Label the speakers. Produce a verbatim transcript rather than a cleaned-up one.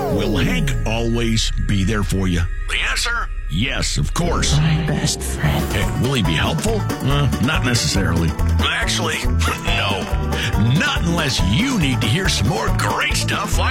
Speaker 1: Will Hank always be there for you? The answer, yes, of course.
Speaker 2: My best friend.
Speaker 1: Hey, will he be helpful? Uh, not necessarily. Actually, no. Not unless you need to hear some more great stuff like